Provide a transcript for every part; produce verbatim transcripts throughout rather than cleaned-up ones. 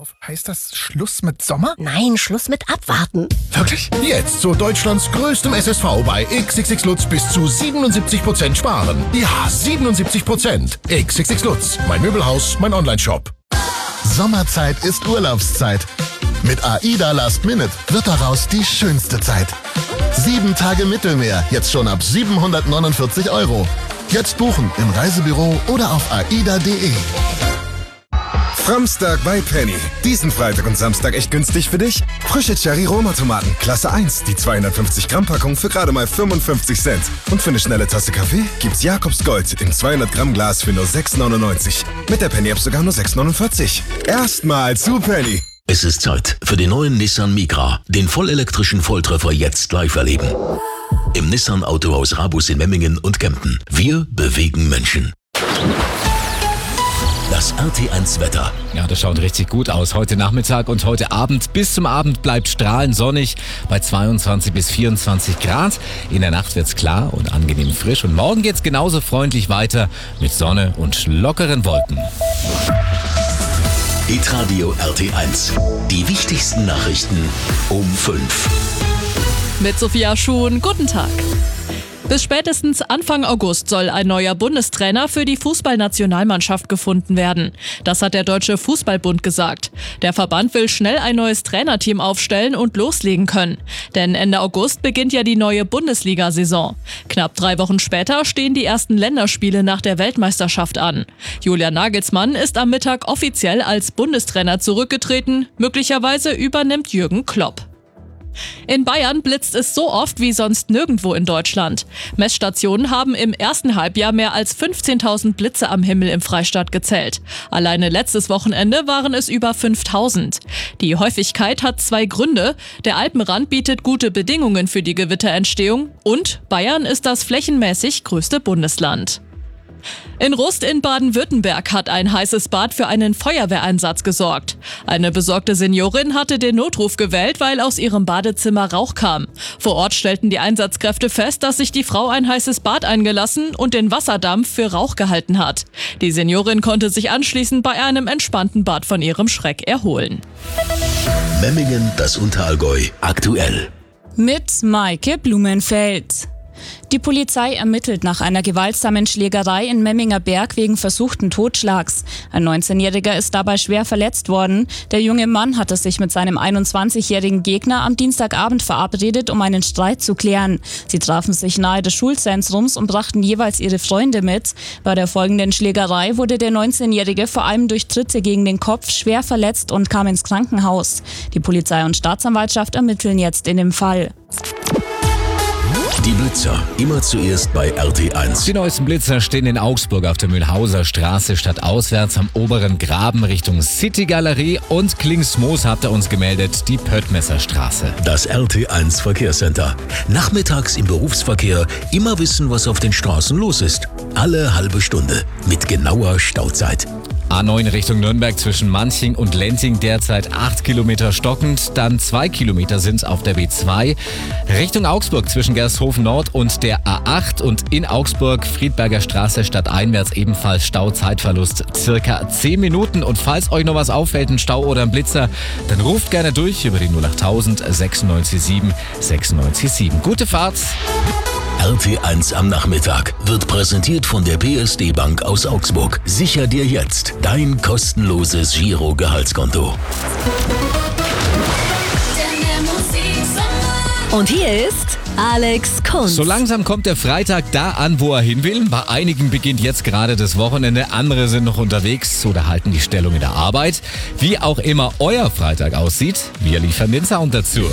auf. Heißt das Schluss mit Sommer? Nein, Schluss mit Abwarten. Wirklich? Jetzt zu Deutschlands größtem S S V bei X X X Lutz bis zu siebenundsiebzig Prozent sparen. Ja, siebenundsiebzig Prozent. X X X Lutz, mein Möbelhaus, mein Onlineshop. Sommerzeit ist Urlaubszeit. Mit AIDA Last Minute wird daraus die schönste Zeit. Sieben Tage Mittelmeer, jetzt schon ab siebenhundertneunundvierzig Euro. Jetzt buchen im Reisebüro oder auf aida punkt de. Framstag bei Penny. Diesen Freitag und Samstag echt günstig für dich. Frische Cherry-Roma-Tomaten, Klasse eins, die zweihundertfünfzig Gramm Packung für gerade mal fünfundfünfzig Cent. Und für eine schnelle Tasse Kaffee gibt's Jakobs Gold im zweihundert Gramm Glas für nur sechs neunundneunzig. Mit der Penny-App sogar nur sechs neunundvierzig. Erstmal zu Penny. Es ist Zeit für den neuen Nissan Micra, den vollelektrischen Volltreffer jetzt live erleben. Im Nissan Autohaus Rabus in Memmingen und Kempten. Wir bewegen Menschen. Das R T eins Wetter. Ja, das schaut richtig gut aus. Heute Nachmittag und heute Abend. Bis zum Abend bleibt strahlend sonnig bei zweiundzwanzig bis vierundzwanzig Grad. In der Nacht wird's klar und angenehm frisch. Und morgen geht's genauso freundlich weiter mit Sonne und lockeren Wolken. Hitradio R T eins. Die wichtigsten Nachrichten um fünf. Mit Sophia Schuhn, guten Tag. Bis spätestens Anfang August soll ein neuer Bundestrainer für die Fußballnationalmannschaft gefunden werden. Das hat der Deutsche Fußballbund gesagt. Der Verband will schnell ein neues Trainerteam aufstellen und loslegen können. Denn Ende August beginnt ja die neue Bundesliga-Saison. Knapp drei Wochen später stehen die ersten Länderspiele nach der Weltmeisterschaft an. Julian Nagelsmann ist am Mittag offiziell als Bundestrainer zurückgetreten. Möglicherweise übernimmt Jürgen Klopp. In Bayern blitzt es so oft wie sonst nirgendwo in Deutschland. Messstationen haben im ersten Halbjahr mehr als fünfzehntausend Blitze am Himmel im Freistaat gezählt. Alleine letztes Wochenende waren es über fünftausend. Die Häufigkeit hat zwei Gründe. Der Alpenrand bietet gute Bedingungen für die Gewitterentstehung und Bayern ist das flächenmäßig größte Bundesland. In Rust in Baden-Württemberg hat ein heißes Bad für einen Feuerwehreinsatz gesorgt. Eine besorgte Seniorin hatte den Notruf gewählt, weil aus ihrem Badezimmer Rauch kam. Vor Ort stellten die Einsatzkräfte fest, dass sich die Frau ein heißes Bad eingelassen und den Wasserdampf für Rauch gehalten hat. Die Seniorin konnte sich anschließend bei einem entspannten Bad von ihrem Schreck erholen. Memmingen, das Unterallgäu, aktuell. Mit Maike Blumenfeld. Die Polizei ermittelt nach einer gewaltsamen Schlägerei in Memminger Berg wegen versuchten Totschlags. Ein neunzehnjähriger ist dabei schwer verletzt worden. Der junge Mann hatte sich mit seinem einundzwanzigjährigen Gegner am Dienstagabend verabredet, um einen Streit zu klären. Sie trafen sich nahe des Schulzentrums und brachten jeweils ihre Freunde mit. Bei der folgenden Schlägerei wurde der neunzehnjährige vor allem durch Tritte gegen den Kopf schwer verletzt und kam ins Krankenhaus. Die Polizei und Staatsanwaltschaft ermitteln jetzt in dem Fall. Die Blitzer, immer zuerst bei R T eins. Die neuesten Blitzer stehen in Augsburg auf der Mühlhauser Straße stadtauswärts am oberen Graben Richtung City Galerie und Klingsmoos hat er uns gemeldet, die Pöttmesser Straße. Das R T eins Verkehrscenter. Nachmittags im Berufsverkehr immer wissen, was auf den Straßen los ist. Alle halbe Stunde mit genauer Stauzeit. A neun Richtung Nürnberg zwischen Manching und Lenting derzeit acht Kilometer stockend, dann zwei Kilometer sind's auf der B zwei. Richtung Augsburg zwischen Gershofen Nord und der A acht und in Augsburg Friedberger Straße stadteinwärts ebenfalls Stauzeitverlust circa zehn Minuten. Und falls euch noch was auffällt, ein Stau oder ein Blitzer, dann ruft gerne durch über die null acht tausend sechsundneunzig sieben sechsundneunzig sieben. Gute Fahrt! R T eins am Nachmittag wird präsentiert von der P S D Bank aus Augsburg. Sicher dir jetzt dein kostenloses Giro-Gehaltskonto. Und hier ist Alex Kunz. So langsam kommt der Freitag da an, wo er hin will. Bei einigen beginnt jetzt gerade das Wochenende, andere sind noch unterwegs oder halten die Stellung in der Arbeit. Wie auch immer euer Freitag aussieht, wir liefern den Sound dazu.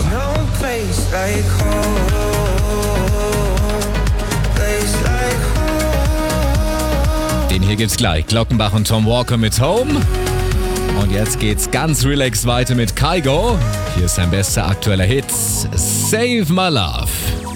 Den hier gibt's gleich. Glockenbach und Tom Walker mit Home. Und jetzt geht's ganz relaxed weiter mit Kygo. Hier ist sein bester aktueller Hit, Save My Love.